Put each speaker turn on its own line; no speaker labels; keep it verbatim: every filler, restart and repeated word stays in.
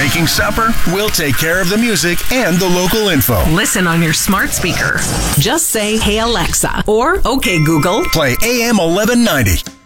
making supper, we'll take care of the music and the local info.
Listen on your smart speaker. Just say, "Hey Alexa," or "Okay Google."
Play A M eleven ninety.